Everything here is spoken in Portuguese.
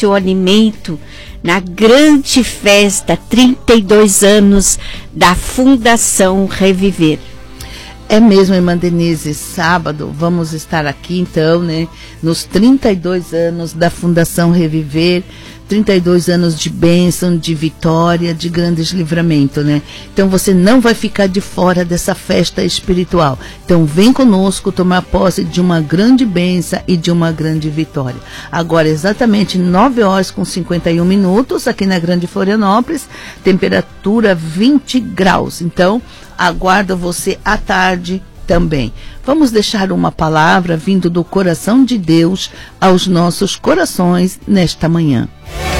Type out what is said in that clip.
seu alimento na grande festa 32 anos da Fundação Reviver. É mesmo, irmã Denise, sábado vamos estar aqui então, né, nos 32 anos da Fundação Reviver, 32 anos de bênção, de vitória, de grandes livramento, né? Então você não vai ficar de fora dessa festa espiritual. Então vem conosco tomar posse de uma grande bênção e de uma grande vitória. Agora exatamente 9h51 aqui na Grande Florianópolis, temperatura 20 graus. Então aguardo você à tarde também. Vamos deixar uma palavra vindo do coração de Deus aos nossos corações nesta manhã.